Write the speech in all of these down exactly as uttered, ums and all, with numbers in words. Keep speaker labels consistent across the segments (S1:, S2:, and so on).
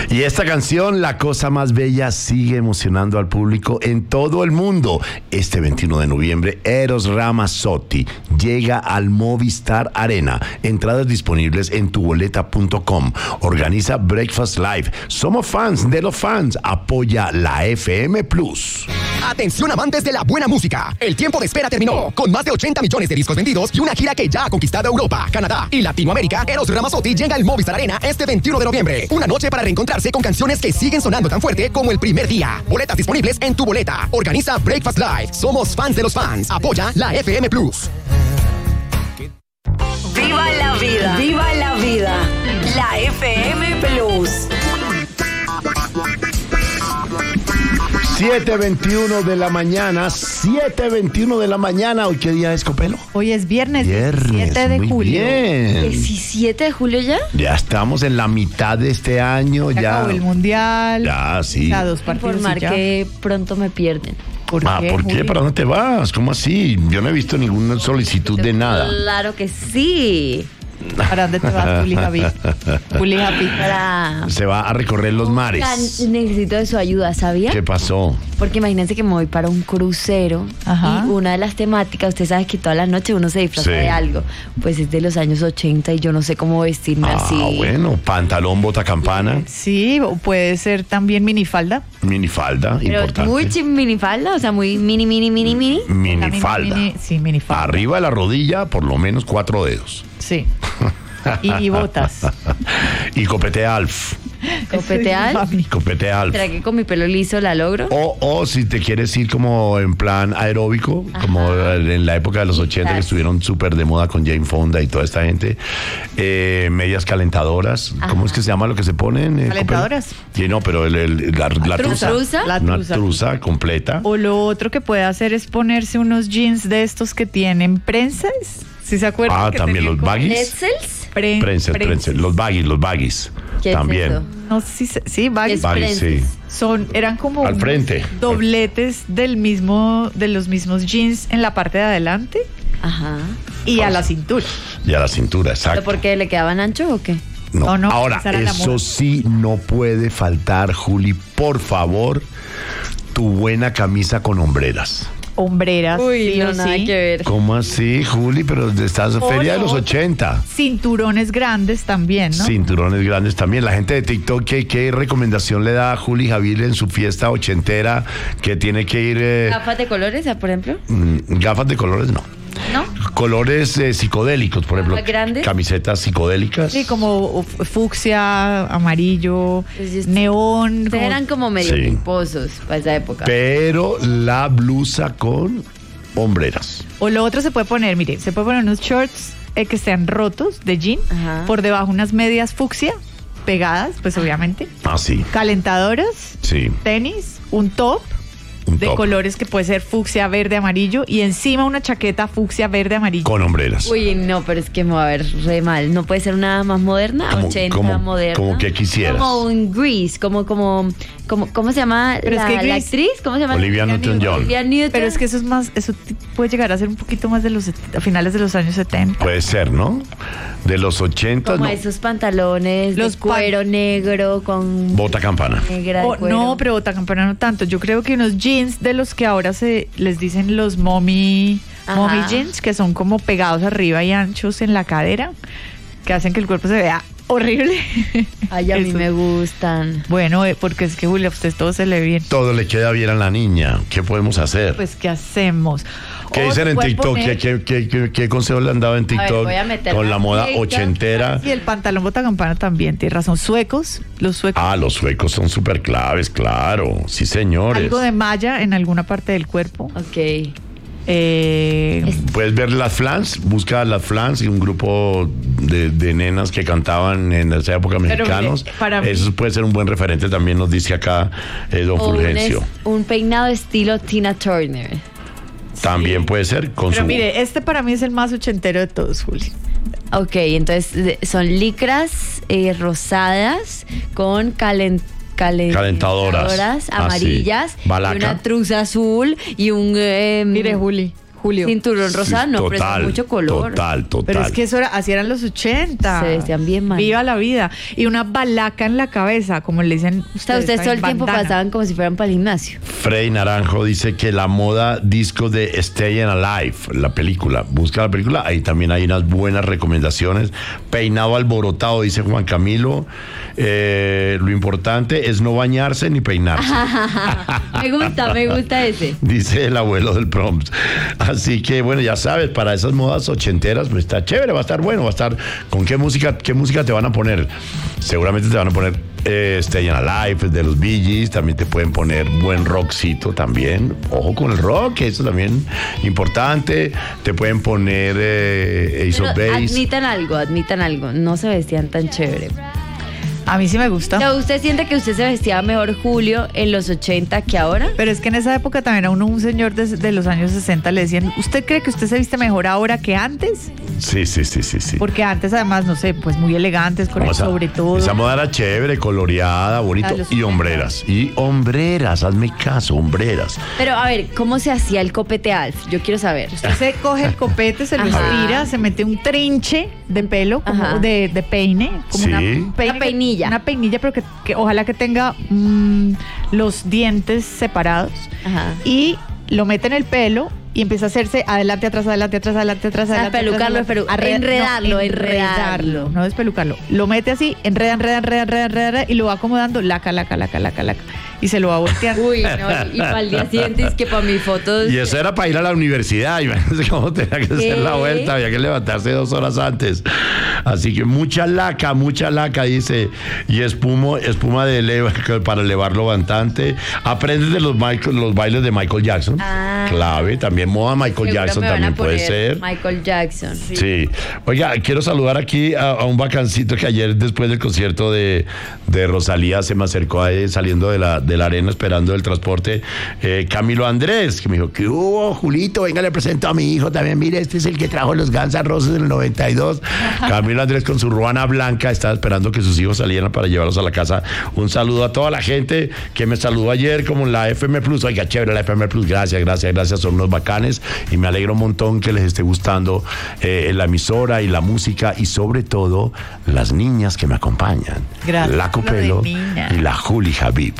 S1: Y esta canción, La Cosa Más Bella, sigue emocionando al público en todo el mundo. Este veintiuno de noviembre, Eros Ramazzotti llega al Movistar Arena. Entradas disponibles en tu boleta punto com. Organiza Breakfast Live. Somos fans de los fans. Apoya la F M Plus.
S2: Atención, amantes de la buena música. El tiempo de espera terminó. Con más de ochenta millones de discos vendidos y una gira que ya ha conquistado Europa, Canadá y Latinoamérica, Eros Ramazzotti llega al Movistar Arena este veintiuno de noviembre. Una noche para reencontrarse con canciones que siguen sonando tan fuerte como el primer día. Boletas disponibles en tu boleta. Organiza Breakfast Live. Somos fans de los fans. Apoya la F M Plus.
S3: ¡Viva la vida! ¡Viva la vida! La F M Plus.
S1: siete veintiuno de la mañana, siete veintiuno de la mañana. ¿Hoy qué día es, Copelo?
S4: Hoy es viernes,
S1: Viernes,
S4: diecisiete de
S1: muy
S4: julio.
S1: bien.
S5: ¿diecisiete de julio ya?
S1: Ya estamos en la mitad de este año,
S4: Se
S1: ya.
S4: acabó el mundial.
S1: Ya, sí.
S4: Ya dos partidos
S5: Informar
S4: y ya.
S5: que pronto me pierden.
S4: ¿Por
S1: Ah,
S4: qué,
S1: ¿por qué?
S4: Juli?
S1: ¿Para dónde te vas? ¿Cómo así? Yo no he visto ninguna solicitud de nada.
S5: Claro que sí.
S4: ¿Para dónde te vas, Juli Javi? Juli Javi.
S5: Para...
S1: Se va a recorrer los mares.
S5: Oigan, necesito de su ayuda, ¿sabía?
S1: ¿Qué pasó?
S5: Porque imagínense que me voy para un crucero.
S4: Ajá.
S5: Y una de las temáticas, usted sabe que toda la noche uno se disfraza
S1: Sí.
S5: de algo. Pues es de los años ochenta y yo no sé cómo vestirme
S1: Ah,
S5: así.
S1: bueno, pantalón, bota campana,
S4: Sí, o puede ser también minifalda.
S1: minifalda,
S5: Pero
S1: importante.
S5: muy chi- minifalda, o sea, muy mini, mini, mini, mini.
S1: Minifalda.
S4: Mini- sí, minifalda.
S1: Arriba de la rodilla, por lo menos cuatro dedos.
S4: Sí. Y, y botas.
S1: Y copete Alf.
S5: Copeteal.
S4: Javi.
S1: Copete Alf.
S5: ¿Será que con mi pelo liso la logro?
S1: O, o si te quieres ir como en plan aeróbico, como en la época de los ochenta que
S5: Quizás.
S1: estuvieron súper de moda con Jane Fonda y toda esta gente, eh, medias calentadoras. ¿Cómo
S5: Ajá.
S1: es que se llama lo que se ponen? eh,
S4: ¿Calentadoras?
S1: Copelo? Sí, no, pero el, el- la, la truza.
S5: ¿Truza?
S4: La
S1: Una
S4: truza.
S1: truza completa.
S4: O lo otro que puede hacer es ponerse unos jeans de estos que tienen prensas. ¿Sí se acuerdan?
S1: Ah,
S4: que
S1: también
S4: tenían
S1: los
S4: como
S1: baggies.
S5: ¿Pretzels?
S4: pre-
S1: Prenses,
S4: prensas?
S1: prenses. Los baggies, los baggies.
S5: ¿Qué es
S1: También.
S5: eso?
S4: No sé si se- sí, baggies.
S5: Es
S1: Baggies, sí.
S5: prenses.
S4: Son, eran como
S1: Al
S4: unos
S1: frente.
S4: dobletes del mismo, de los mismos jeans en la parte de adelante
S5: Ajá.
S4: y a la cintura.
S1: Y a la cintura,
S5: ¿Pero
S1: exacto.
S5: por qué le quedaban anchos o qué?
S1: No.
S4: No, no,
S1: Ahora,
S4: esa era la
S1: eso
S4: moda.
S1: sí no puede faltar, Juli, por favor, tu buena camisa con hombreras.
S4: Hombreras, sí
S5: no,
S4: o
S5: nada
S4: sí.
S5: que ver.
S1: ¿Cómo así, Juli? Pero estás en
S4: O
S1: feria de
S4: lo
S1: los
S4: otro.
S1: ochenta.
S4: Cinturones grandes también, ¿no?
S1: Cinturones grandes también. La gente de TikTok, ¿qué, qué recomendación le da a Juli Javier en su fiesta ochentera que tiene que ir... eh,
S5: ¿Gafas de colores, por ejemplo?
S1: mm, gafas de colores? No.
S5: ¿No?
S1: Colores eh, psicodélicos, por ejemplo.
S5: ¿Gafas grandes?
S1: Camisetas psicodélicas.
S4: Sí, como fu- fucsia, amarillo,
S5: Pues yo-
S4: neón.
S5: Ustedes
S4: como-
S5: eran como medio
S1: Sí.
S5: pimposos para esa época.
S1: Pero la blusa con hombreras.
S4: O lo otro se puede poner, mire, se puede poner unos shorts eh, que sean rotos de jean,
S5: Ajá.
S4: por debajo unas medias fucsia pegadas, pues obviamente,
S1: Ah, sí.
S4: calentadoras,
S1: Sí.
S4: tenis, un top
S1: Un
S4: de
S1: top.
S4: colores que puede ser fucsia, verde, amarillo y encima una chaqueta fucsia, verde, amarillo.
S1: Con hombreras.
S5: Uy, no, pero es que me va a ver re mal. ¿No puede ser una más moderna?
S1: Como-
S5: ochenta
S1: como-
S5: moderna.
S1: como que quisieras.
S5: Como un Grease, como, como, como, ¿cómo se llama
S4: Pero es
S5: la,
S4: que
S5: la
S4: Grease-
S5: actriz? ¿Cómo se llama?
S1: Olivia Newton-John.
S5: Olivia Newton.
S4: Pero es que eso es más, eso t- puede llegar a ser un poquito más de los set- a finales de los años setenta.
S1: Puede ser, ¿no? De los ochenta,
S5: Como
S1: no.
S5: esos pantalones
S4: Los
S5: de cuero negro con
S1: Bota campana.
S5: negra de
S4: O-
S5: cuero.
S4: no, pero botacampana no tanto. Yo creo que unos jeans de los que ahora se les dicen los mommy,
S5: Ajá.
S4: mommy jeans, que son como pegados arriba y anchos en la cadera, que hacen que el cuerpo se vea horrible.
S5: Ay, a mí
S4: Eso.
S5: me gustan.
S4: Bueno, eh, porque es que Julia, a usted todo se le ve bien.
S1: Todo le queda bien a la niña. ¿Qué podemos hacer?
S4: Pues, ¿qué hacemos?
S1: ¿Qué
S4: O
S1: dicen
S4: se
S1: en
S4: puede
S1: TikTok?
S4: poner-
S1: ¿Qué, qué, qué, qué consejo le han dado en
S5: ver,
S1: TikTok
S5: voy a meter
S1: con
S5: la
S1: la moda
S5: TikTok.
S1: ochentera?
S4: Y el pantalón botacampana también, tiene razón. Suecos, los suecos.
S1: Ah, los suecos son súper claves, claro. Sí, señores.
S4: Algo de malla en alguna parte del cuerpo.
S5: Ok.
S4: Eh,
S1: Puedes ver las Flans, busca las Flans y un grupo de, de nenas que cantaban en esa época
S4: Pero
S1: mexicanos.
S4: mire, para mí-
S1: Eso puede ser un buen referente, también nos dice acá eh, don
S5: O un,
S1: Fulgencio.
S5: es- un peinado estilo Tina Turner.
S1: También puede ser con
S4: pero
S1: su...
S4: mire, este para mí es el más ochentero de todos, Juli.
S5: Ok, entonces de- son licras eh, rosadas con calen- calen-
S1: Calentadoras.
S5: calentadoras
S1: Ah,
S5: amarillas
S1: sí.
S5: y
S1: Balaca.
S5: una truza azul y un... eh,
S4: Mire, Juli, Julio.
S5: Cinturón rosado, no, pero es mucho color.
S1: Total, total.
S4: Pero es que eso era, así eran los ochenta.
S5: Se vestían bien mal.
S4: Viva la vida. Y una balaca en la cabeza, como le dicen
S5: O sea,
S4: ustedes.
S5: ustedes todo el
S4: ¿saben?
S5: tiempo
S4: Bandana.
S5: pasaban como si fueran para el gimnasio.
S1: Frey Naranjo dice que la moda disco de Stayin' Alive, la película, busca la película, ahí también hay unas buenas recomendaciones. Peinado alborotado, dice Juan Camilo. Eh, lo importante es no bañarse ni peinarse.
S5: Me gusta, me gusta ese.
S1: Dice el abuelo del Proms. Así que bueno, ya sabes, para esas modas ochenteras, pues está chévere, va a estar bueno, va a estar. ¿Con qué música, qué música te van a poner? Seguramente te van a poner eh, Stayin' Alive de los Bee Gees, también te pueden poner buen rockcito también. Ojo con el rock, eso también importante. Te pueden poner eh, Ace
S5: Pero
S1: of Base.
S5: admitan algo, admitan algo. No se vestían tan chévere.
S4: A mí sí me gusta.
S5: O sea, ¿usted siente que usted se vestía mejor, Julio, en los ochenta que ahora?
S4: Pero es que en esa época también a uno, un señor de, de los años sesenta le decían, ¿usted cree que usted se viste mejor ahora que antes?
S1: Sí, sí, sí, sí, sí.
S4: Porque antes además, no sé, pues muy elegantes, con
S1: Como
S4: el
S1: esa-
S4: sobre todo.
S1: Esa moda era chévere, coloreada, bonito.
S4: Ah, los
S1: Y
S4: ochenta.
S1: hombreras. Y hombreras, hazme caso, hombreras.
S5: Pero a ver, ¿cómo se hacía el copete Alf? Yo quiero saber.
S4: Usted se coge el copete, se lo
S5: Ajá.
S4: estira, se mete un trinche de pelo, como
S5: Ajá.
S4: de, de peine, como
S1: Sí.
S4: una,
S1: Una
S4: peine que-
S5: peinilla.
S4: una peinilla, pero que, que ojalá que tenga mm, los dientes separados.
S5: Ajá.
S4: Y lo mete en el pelo y empieza a hacerse adelante, atrás, adelante, atrás, adelante, atrás,
S5: O sea,
S4: adelante.
S5: pelucarlo,
S4: atrás, adelante.
S5: espelu-
S4: Arre-
S5: enredarlo,
S4: no,
S5: enredarlo.
S4: No despelucarlo. Lo mete así, enreda, enreda, enreda, enreda, enreda, y lo va acomodando, laca, laca, laca, laca, laca. Y se lo va volteando.
S5: Uy, no, y para el día siguiente es que para mis fotos...
S1: Y eso era para ir a la universidad. Imagínense cómo tenía que hacer la
S5: ¿Qué?
S1: vuelta. Había que levantarse dos horas antes. Así que mucha laca, mucha laca, dice. Y espuma, espuma de eleva, para elevarlo bastante. Aprendes de los, Michael, los bailes de Michael Jackson.
S5: Ah.
S1: Clave. También moda Michael
S5: Seguro
S1: Jackson
S5: me van a
S1: también puede
S5: poner
S1: ser.
S5: Michael Jackson.
S1: Sí. Oiga, quiero saludar aquí a, a un bacancito que ayer después del concierto de, de Rosalía se me acercó ahí saliendo de la, de la arena esperando el transporte. Eh, Camilo Andrés, que me dijo, ¿qué hubo, Julito? Venga, le presento a mi hijo también. Mire, este es el que trajo los Guns N' Roses en el noventa y dos. Camilo Andrés con su ruana blanca estaba esperando que sus hijos salieran para llevarlos a la casa. Un saludo a toda la gente que me saludó ayer como la F M Plus. Oiga, chévere la F M Plus. Gracias, gracias, gracias. Son unos bacanes y me alegro un montón que les esté gustando eh, la emisora y la música y sobre todo las niñas que me acompañan.
S4: Gracias
S1: La
S4: por lo de
S1: Copelo
S4: niña.
S1: y la Juli Habib.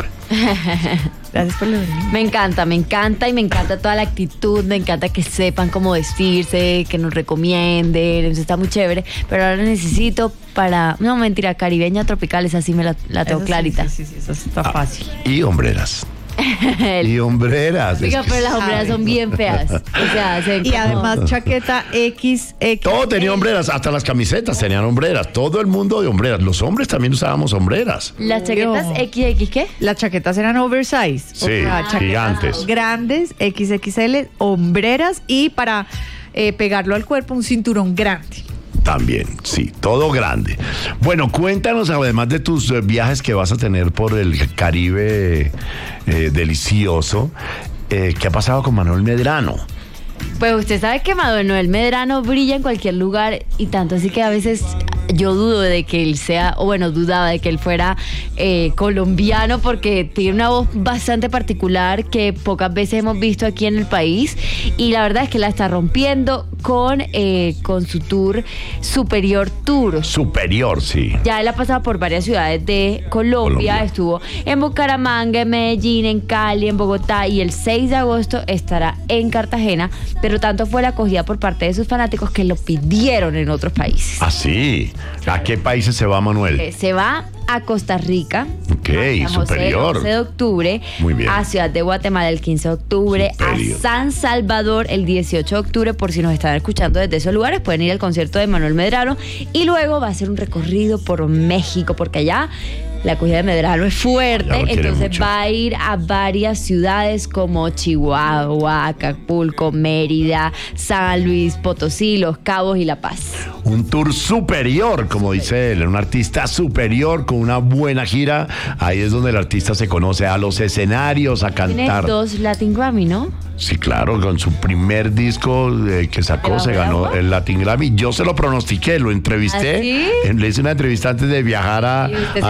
S4: Gracias por lo de mí.
S5: Me encanta, me encanta y me encanta toda la actitud, me encanta que sepan cómo vestirse, que nos recomienden, eso está muy chévere, pero ahora necesito para, no mentira, caribeña tropical, esa sí me la, la tengo
S4: Eso sí,
S5: clarita.
S4: Sí, sí, sí, eso está
S1: Ah,
S4: fácil.
S1: Y hombreras.
S5: El-
S1: Y hombreras.
S5: Oiga,
S1: Es que
S5: pero las hombreras son bien feas. O sea, se ven
S4: Y
S5: como-
S4: además chaqueta equis equis.
S1: todo tenía hombreras, hasta las camisetas tenían hombreras. Todo el mundo de hombreras. Los hombres también usábamos hombreras.
S5: ¿Las chaquetas
S4: Obvio.
S5: equis equis qué?
S4: Las chaquetas eran oversize.
S1: Sí, gigantes.
S4: Grandes, equis equis ele, hombreras y para eh, pegarlo al cuerpo un cinturón grande.
S1: También, sí, todo grande. Bueno, cuéntanos, además de tus eh, viajes que vas a tener por el Caribe eh, delicioso, eh, ¿qué ha pasado con Manuel Medrano?
S5: Pues usted sabe que Manuel Medrano brilla en cualquier lugar y tanto así que a veces yo dudo de que él sea, o bueno, dudaba de que él fuera eh, colombiano porque tiene una voz bastante particular que pocas veces hemos visto aquí en el país y la verdad es que la está rompiendo con, eh, con su tour Superior Tour.
S1: Superior, sí.
S5: Ya él ha pasado por varias ciudades de Colombia,
S1: Colombia.
S5: estuvo en Bucaramanga, en Medellín, en Cali, en Bogotá y el seis de agosto estará en Cartagena, pero tanto fue la acogida por parte de sus fanáticos que lo pidieron en otros países.
S1: Ah, sí. ¿A qué países se va Manuel?
S5: Eh, Se va a Costa Rica,
S1: Ok,
S5: a San José
S1: Superior.
S5: el once de octubre,
S1: Muy bien.
S5: a Ciudad de Guatemala el quince de octubre,
S1: Superior.
S5: a San Salvador el dieciocho de octubre, por si nos están escuchando desde esos lugares, pueden ir al concierto de Manuel Medrano y luego va a hacer un recorrido por México, porque allá la acogida de Medrano es fuerte,
S1: Ya lo quiere
S5: entonces
S1: mucho.
S5: va a ir a varias ciudades como Chihuahua, Acapulco, Mérida, San Luis Potosí, Los Cabos y La Paz.
S1: Un tour superior, como dice él, un artista superior con una buena gira. Ahí es donde el artista se conoce a los escenarios, a
S5: Tiene
S1: cantar.
S5: dos Latin Grammy, ¿no?
S1: Sí, claro, con su primer disco eh, que sacó
S5: ¿Debajo
S1: se
S5: del
S1: ganó
S5: agua?
S1: el Latin Grammy. Yo se lo pronostiqué, lo entrevisté.
S5: ¿Ah, sí?
S1: Eh, Le hice una entrevista antes de viajar a,
S5: Y usted se
S1: a
S5: va a
S1: recibir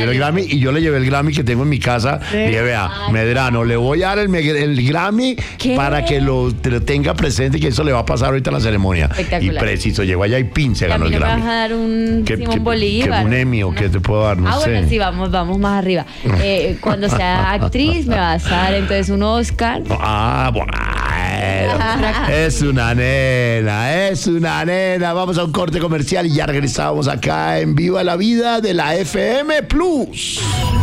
S1: el Grammy y yo le llevé el Grammy que tengo en mi casa.
S4: Sí.
S1: Y dije, vea, Medrano, le voy a dar el, me- el Grammy
S5: ¿Qué?
S1: para que lo, te lo tenga presente, que eso le va a pasar ahorita en la ceremonia. Y
S5: Espectacular.
S1: preciso, llegó allá y pin, se
S5: Y a
S1: ganó
S5: mí
S1: el
S5: no me
S1: Grammy.
S5: vas a dar un
S1: ¿Qué-
S5: Simón
S1: qué-
S5: Bolívar.
S1: qué un Emmy o qué te puedo dar? No
S5: ah,
S1: sé.
S5: bueno, sí, vamos, vamos más arriba. Eh, cuando sea actriz me vas a dar entonces un Oscar.
S1: Ah, bueno. Es una nena, es una nena. Vamos a un corte comercial y ya regresamos acá en Viva la Vida de la F M Plus.